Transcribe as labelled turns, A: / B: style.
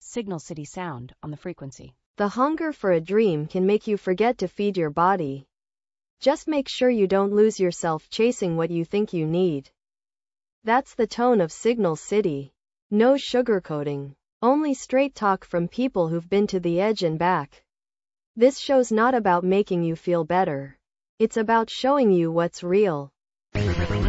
A: Signal City sound on the frequency.
B: The hunger for a dream can make you forget to feed your body. Just make sure you don't lose yourself chasing what you think you need. That's the tone of Signal City. No sugarcoating. Only straight talk from people who've been to the edge and back. This show's not about making you feel better. It's about showing you what's real.